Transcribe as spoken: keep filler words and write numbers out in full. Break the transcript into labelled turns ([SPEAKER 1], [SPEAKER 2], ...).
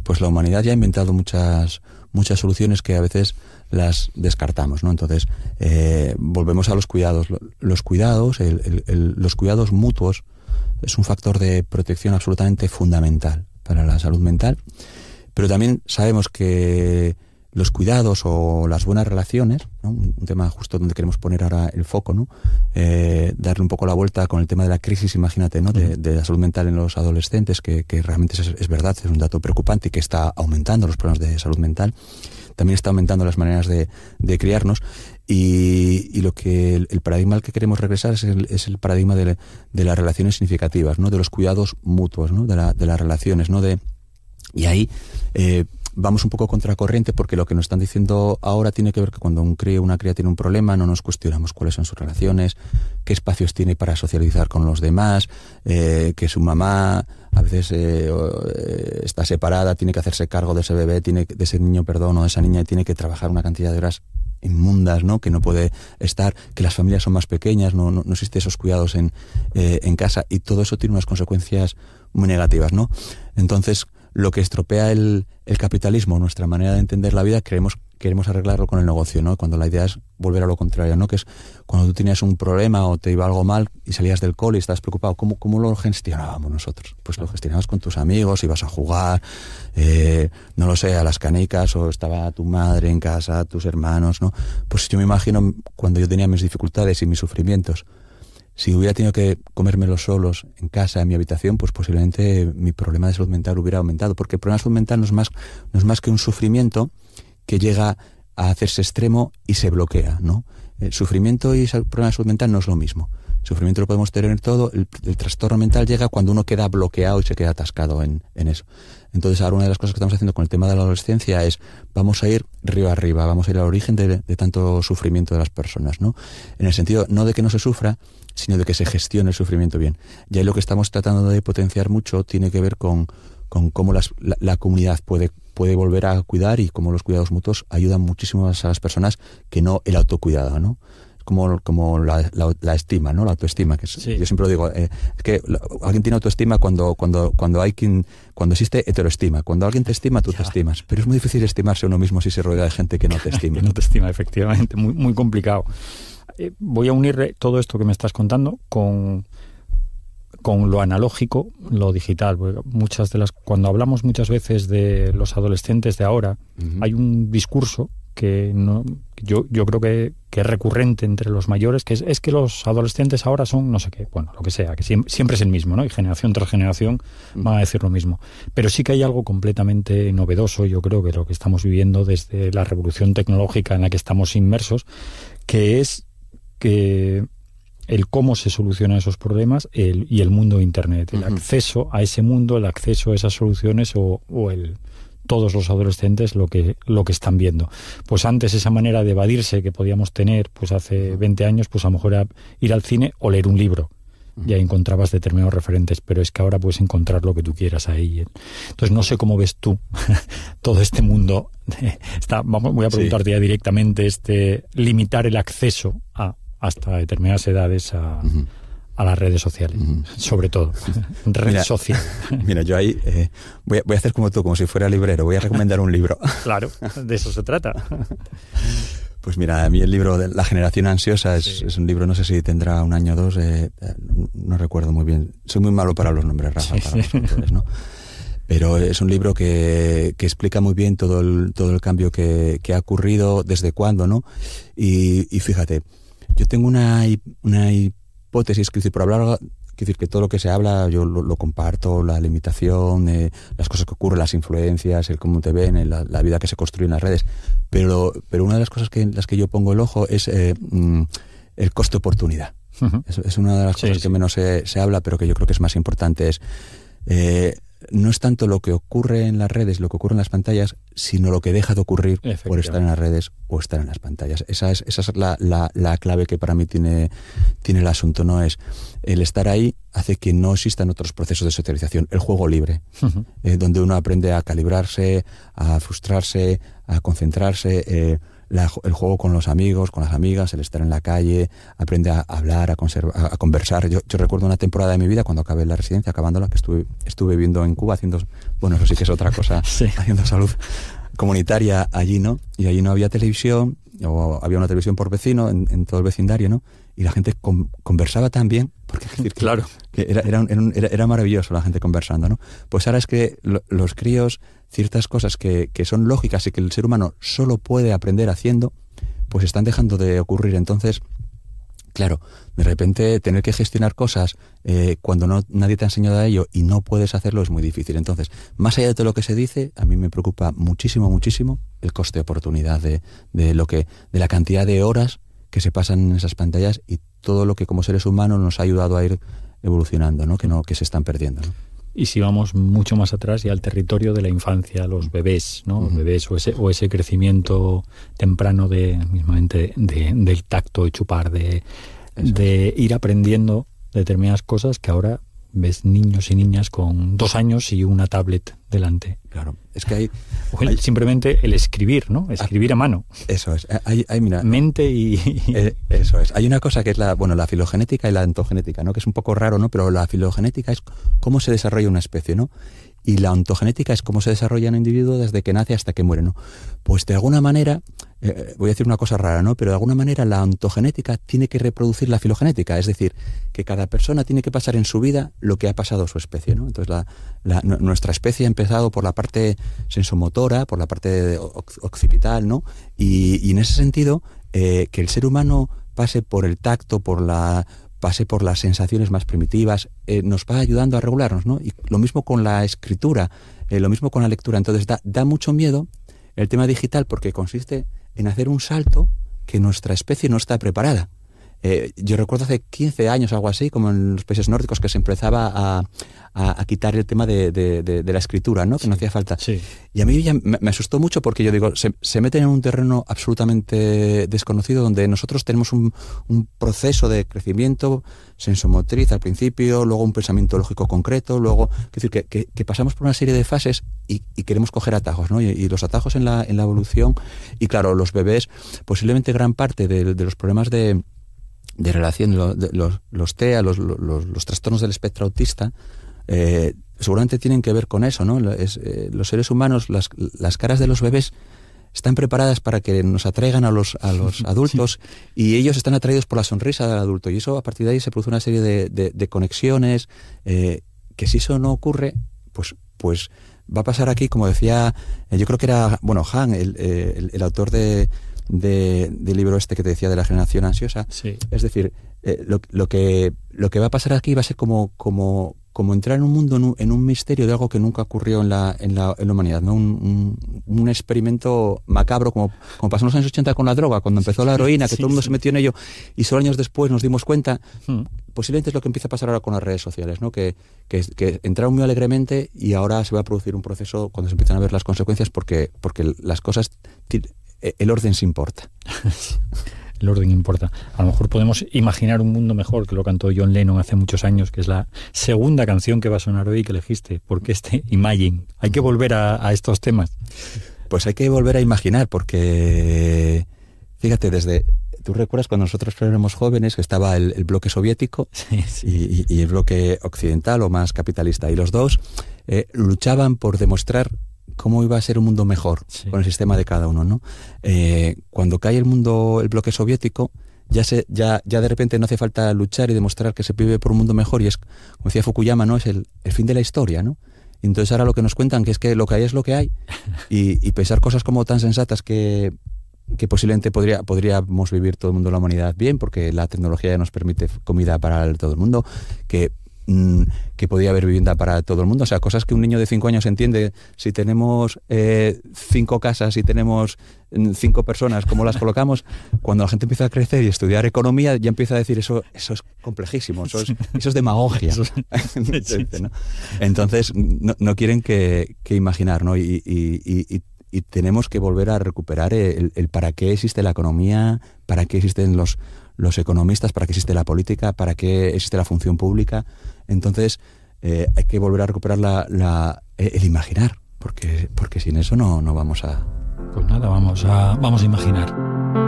[SPEAKER 1] pues la humanidad ya ha inventado muchas, muchas soluciones que a veces las descartamos, ¿no? Entonces, eh, volvemos a los cuidados. Los cuidados, el, el, el, los cuidados mutuos es un factor de protección absolutamente fundamental para la salud mental, pero también sabemos que los cuidados o las buenas relaciones, ¿no? Un tema justo donde queremos poner ahora el foco, ¿no? Eh, darle un poco la vuelta con el tema de la crisis, imagínate, ¿no? De, de la salud mental en los adolescentes, que, que realmente es, es verdad, es un dato preocupante y que está aumentando los problemas de salud mental. También está aumentando las maneras de, de criarnos y, y lo que el, el paradigma al que queremos regresar es el, es el paradigma de, de las relaciones significativas, ¿no? De los cuidados mutuos, ¿no? De, la, de las relaciones, ¿no? De, y ahí eh, vamos un poco contracorriente porque lo que nos están diciendo ahora tiene que ver que cuando un crío o una cría tiene un problema no nos cuestionamos cuáles son sus relaciones, qué espacios tiene para socializar con los demás, eh, que su mamá a veces eh, está separada, tiene que hacerse cargo de ese bebé, tiene de ese niño, perdón, o de esa niña, y tiene que trabajar una cantidad de horas inmundas, ¿no? Que no puede estar, que las familias son más pequeñas, no, no, no existe esos cuidados en, eh, en casa, y todo eso tiene unas consecuencias muy negativas, ¿no? Entonces, lo que estropea el, el capitalismo, nuestra manera de entender la vida, queremos, queremos arreglarlo con el negocio, ¿no? Cuando la idea es volver a lo contrario, ¿no? Que es cuando tú tenías un problema o te iba algo mal y salías del cole y estabas preocupado, ¿cómo, cómo lo gestionábamos nosotros? Pues lo gestionabas con tus amigos, ibas a jugar, eh, no lo sé, a las canicas, o estaba tu madre en casa, tus hermanos, ¿no? Pues yo me imagino cuando yo tenía mis dificultades y mis sufrimientos, si hubiera tenido que comérmelos solos en casa, en mi habitación, pues posiblemente mi problema de salud mental hubiera aumentado, porque el problema de salud mental no es más, no es más que un sufrimiento que llega a hacerse extremo y se bloquea, ¿no? El sufrimiento y el problema de salud mental no es lo mismo. El sufrimiento lo podemos tener todo, el, el trastorno mental llega cuando uno queda bloqueado y se queda atascado en, en eso. Entonces ahora una de las cosas que estamos haciendo con el tema de la adolescencia es, vamos a ir río arriba, vamos a ir al origen de, de tanto sufrimiento de las personas, ¿no? En el sentido, no de que no se sufra, sino de que se gestione el sufrimiento bien. Y ahí lo que estamos tratando de potenciar mucho tiene que ver con, con cómo las, la, la comunidad puede, puede volver a cuidar y cómo los cuidados mutuos ayudan muchísimo a las personas que no el autocuidado, ¿no? Como, como la, la, la estima, ¿no? La autoestima, que es, sí. Yo siempre lo digo, eh, es que la, alguien tiene autoestima cuando, cuando, cuando hay quien, cuando existe heteroestima. Cuando alguien te estima, tú ya te estimas. Pero es muy difícil estimarse uno mismo si se rodea de gente que no te estima.
[SPEAKER 2] Que no te estima, efectivamente, muy, muy complicado. Eh, voy a unir todo esto que me estás contando con, con lo analógico, lo digital. Muchas de las, cuando hablamos muchas veces de los adolescentes de ahora, uh-huh. hay un discurso que no, yo, yo creo que, que es recurrente entre los mayores, que es, es que los adolescentes ahora son no sé qué, bueno, lo que sea, que siempre, siempre es el mismo, ¿no? Y generación tras generación van a decir lo mismo. Pero sí que hay algo completamente novedoso, yo creo que lo que estamos viviendo desde la revolución tecnológica en la que estamos inmersos, que es que el cómo se solucionan esos problemas el, y el mundo de Internet, el uh-huh. acceso a ese mundo, el acceso a esas soluciones o, o el... todos los adolescentes lo que lo que están viendo. Pues antes esa manera de evadirse que podíamos tener pues hace veinte años, pues a lo mejor era ir al cine o leer un libro. Y ahí encontrabas determinados referentes, pero es que ahora puedes encontrar lo que tú quieras ahí. Entonces no sé cómo ves tú todo este mundo. Está, vamos, voy a preguntarte sí. ya directamente, este limitar el acceso a hasta determinadas edades a... Uh-huh. a las redes sociales, uh-huh. sobre todo, red mira, social.
[SPEAKER 1] Mira, yo ahí eh, voy, a, voy a hacer como tú, como si fuera librero, voy a recomendar un libro.
[SPEAKER 2] Claro, de eso se trata.
[SPEAKER 1] Pues mira, a mí el libro de La generación ansiosa es, sí. es un libro, no sé si tendrá un año o dos, eh, no recuerdo muy bien. Soy muy malo para los nombres, Rafa, sí, para sí. los autores, ¿no? Pero es un libro que, que explica muy bien todo el, todo el cambio que, que ha ocurrido, desde cuándo, ¿no? Y, y fíjate, yo tengo una, una hipótesis, que decir, por hablar, que decir que todo lo que se habla yo lo, lo comparto, la limitación, eh, las cosas que ocurren, las influencias, el cómo te ven, la, la vida que se construye en las redes, pero, pero una de las cosas que las que yo pongo el ojo es eh, mm, el coste-oportunidad. Uh-huh. Es, es una de las sí, cosas sí. que menos se, se habla, pero que yo creo que es más importante, es eh, no es tanto lo que ocurre en las redes, lo que ocurre en las pantallas, sino lo que deja de ocurrir por estar en las redes o estar en las pantallas. Esa es, esa es la, la, la clave que para mí tiene, tiene el asunto, ¿no? Es el estar ahí hace que no existan otros procesos de socialización. El juego libre, uh-huh. eh, donde uno aprende a calibrarse, a frustrarse, a concentrarse, eh, la, el juego con los amigos, con las amigas, el estar en la calle, aprende a hablar, a, conserva, a, a conversar. Yo, yo recuerdo una temporada de mi vida cuando acabé la residencia, acabándola, que estuve, estuve viviendo en Cuba haciendo, bueno, eso sí que es otra cosa, sí. haciendo salud comunitaria allí, ¿no? Y allí no había televisión, o había una televisión por vecino en, en todo el vecindario, ¿no? Y la gente con, conversaba tan bien, porque es decir, que,
[SPEAKER 2] claro.
[SPEAKER 1] que era, era, era, era maravilloso la gente conversando, ¿no? Pues ahora es que lo, los críos, ciertas cosas que, que son lógicas y que el ser humano solo puede aprender haciendo, pues están dejando de ocurrir. Entonces, claro, de repente tener que gestionar cosas eh, cuando no nadie te ha enseñado a ello y no puedes hacerlo es muy difícil. Entonces, más allá de todo lo que se dice, a mí me preocupa muchísimo, muchísimo el coste de oportunidad de, de lo que, de la cantidad de horas que se pasan en esas pantallas y todo lo que como seres humanos nos ha ayudado a ir evolucionando, ¿no? Que no, que se están perdiendo, ¿no?
[SPEAKER 2] Y si vamos mucho más atrás y al territorio de la infancia, los bebés, ¿no? Uh-huh. Bebés o ese, o ese crecimiento temprano de mismamente de, del tacto y chupar, de, de ir aprendiendo determinadas cosas que ahora ves niños y niñas con dos años y una tablet delante.
[SPEAKER 1] Claro, es que hay...
[SPEAKER 2] O el,
[SPEAKER 1] hay
[SPEAKER 2] simplemente el escribir, ¿no? Escribir
[SPEAKER 1] ah,
[SPEAKER 2] a mano.
[SPEAKER 1] Eso es. Hay, hay, mira,
[SPEAKER 2] mente y...
[SPEAKER 1] Eh, eso es. Hay una cosa que es la, bueno, la filogenética y la ontogenética, ¿no? Que es un poco raro, ¿no? Pero la filogenética es cómo se desarrolla una especie, ¿no? Y la ontogenética es cómo se desarrolla un individuo desde que nace hasta que muere, ¿no? Pues de alguna manera, eh, voy a decir una cosa rara, ¿no? Pero de alguna manera la ontogenética tiene que reproducir la filogenética, es decir, que cada persona tiene que pasar en su vida lo que ha pasado a su especie, ¿no? Entonces la, la, nuestra especie ha empezado por la parte sensomotora, por la parte occipital, ¿no? Y, y en ese sentido, eh, que el ser humano pase por el tacto, por la... pase por las sensaciones más primitivas, eh, nos va ayudando a regularnos, ¿no? Y lo mismo con la escritura, eh, lo mismo con la lectura. Entonces da, da mucho miedo el tema digital porque consiste en hacer un salto que nuestra especie no está preparada. Eh, yo recuerdo hace quince años, algo así, como en los países nórdicos, que se empezaba a, a, a quitar el tema de, de, de, de la escritura, ¿no? Que sí, no hacía falta.
[SPEAKER 2] Sí.
[SPEAKER 1] Y a mí ya me, me asustó mucho porque yo digo, se, se meten en un terreno absolutamente desconocido donde nosotros tenemos un, un proceso de crecimiento sensomotriz al principio, luego un pensamiento lógico concreto, luego, es decir, que, que, que pasamos por una serie de fases y, y queremos coger atajos, ¿no? Y, y los atajos en la, en la evolución, y claro, los bebés, posiblemente gran parte de, de los problemas de de relación, los, los, los T E A, los, los, los trastornos del espectro autista, eh, seguramente tienen que ver con eso, ¿no? Es, eh, los seres humanos, las, las caras de los bebés están preparadas para que nos atraigan a los, a los adultos y ellos están atraídos por la sonrisa del adulto y eso a partir de ahí se produce una serie de, de, de conexiones eh, que si eso no ocurre, pues, pues va a pasar aquí, como decía, eh, yo creo que era, bueno, Han, el, eh, el, el autor de De, del libro este que te decía de la generación ansiosa,
[SPEAKER 2] sí.
[SPEAKER 1] Es decir, eh, lo, lo que lo que va a pasar aquí va a ser como como como entrar en un mundo en un, en un misterio de algo que nunca ocurrió en la en la, en la humanidad, ¿no? Un, un, un experimento macabro como como pasó en los años ochenta con la droga, cuando empezó la heroína, que sí, todo el mundo sí. se metió en ello y solo años después nos dimos cuenta. Hmm. Posiblemente es lo que empieza a pasar ahora con las redes sociales, ¿no? Que, que, que entraron muy alegremente y ahora se va a producir un proceso cuando se empiezan a ver las consecuencias porque porque las cosas el orden se importa.
[SPEAKER 2] El orden importa. A lo mejor podemos imaginar un mundo mejor, que lo cantó John Lennon hace muchos años, que es la segunda canción que va a sonar hoy que elegiste. porque este Imagine? Hay que volver a, a estos temas.
[SPEAKER 1] Pues hay que volver a imaginar, porque fíjate, desde... ¿Tú recuerdas cuando nosotros éramos jóvenes que estaba el, el bloque soviético
[SPEAKER 2] sí, sí.
[SPEAKER 1] Y, y, y el bloque occidental o más capitalista? Y los dos eh, luchaban por demostrar cómo iba a ser un mundo mejor sí. con el sistema de cada uno, ¿no? Eh, cuando cae el mundo, el bloque soviético, ya se, ya, ya de repente no hace falta luchar y demostrar que se vive por un mundo mejor y es, como decía Fukuyama, ¿no? Es el, el fin de la historia, ¿no? Y entonces ahora lo que nos cuentan que es que lo que hay es lo que hay y, y pensar cosas como tan sensatas que, que posiblemente podría, podríamos vivir todo el mundo de la humanidad bien porque la tecnología ya nos permite comida para todo el mundo, que que podía haber vivienda para todo el mundo, o sea, cosas que un niño de cinco años entiende. Si tenemos eh, cinco casas, si tenemos cinco personas, ¿cómo las colocamos? Cuando la gente empieza a crecer y estudiar economía, ya empieza a decir, eso eso es complejísimo, eso es, eso es demagogia. Entonces, ¿no? Entonces no, no quieren que, que imaginar, ¿no? Y, y, y, y tenemos que volver a recuperar el, el para qué existe la economía, para qué existen los los economistas, para qué existe la política, para qué existe la función pública. Entonces, eh, hay que volver a recuperar la, la, el imaginar, porque, porque sin eso no, no vamos a,
[SPEAKER 2] Pues nada, vamos a, vamos a imaginar.